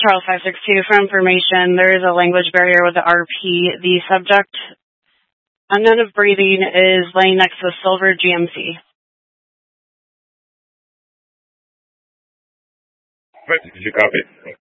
Charles 562 for information. There is a language barrier with the RP. The subject, unknown of breathing, is laying next to a silver GMC. Did you copy?